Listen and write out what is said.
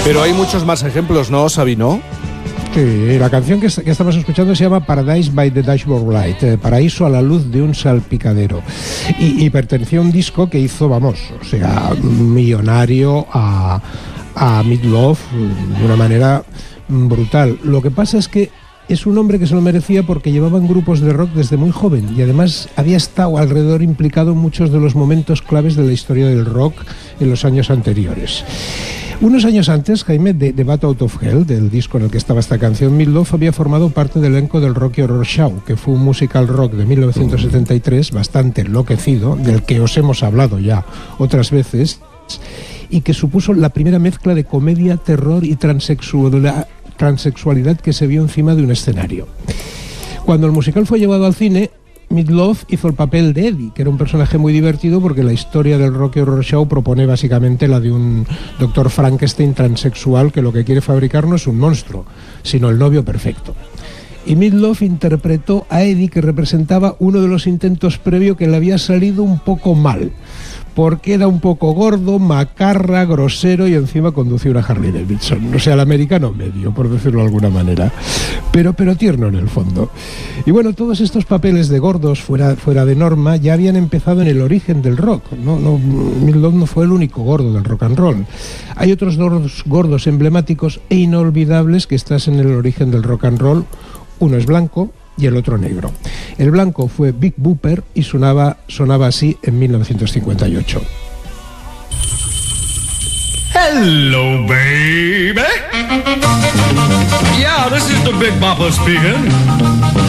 Pero hay muchos más ejemplos, ¿no, Sabino? Sí, la canción que estamos escuchando se llama Paradise by the Dashboard Light, Paraíso a la luz de un salpicadero. Y pertenecía a un disco que hizo, millonario a Meat Loaf de una manera brutal. Lo que pasa es que es un hombre que se lo merecía porque llevaba en grupos de rock desde muy joven y además había estado alrededor implicado en muchos de los momentos claves de la historia del rock en los años anteriores. Unos años antes, Jaime, de Bat Out of Hell, del disco en el que estaba esta canción, Meat Loaf había formado parte del elenco del Rocky Horror Show, que fue un musical rock de 1973 bastante enloquecido, del que os hemos hablado ya otras veces, y que supuso la primera mezcla de comedia, terror y transexualidad que se vio encima de un escenario. Cuando el musical fue llevado al cine, Meat Loaf hizo el papel de Eddie, que era un personaje muy divertido porque la historia del Rocky Horror Show propone básicamente la de un doctor Frankenstein transexual que lo que quiere fabricar no es un monstruo, sino el novio perfecto. Y Meat Loaf interpretó a Eddie, que representaba uno de los intentos previo que le había salido un poco mal, porque era un poco gordo, macarra, grosero y encima conducía una Harley Davidson. O sea, el americano medio, por decirlo de alguna manera. Pero tierno en el fondo. Y bueno, todos estos papeles de gordos fuera de norma ya habían empezado en el origen del rock. Meat Loaf no fue el único gordo del rock and roll. Hay otros dos gordos emblemáticos e inolvidables que están en el origen del rock and roll. Uno es blanco y el otro negro. El blanco fue Big Bopper y sonaba así en 1958. Hello, baby. Yeah, this is the Big Bopper speaking.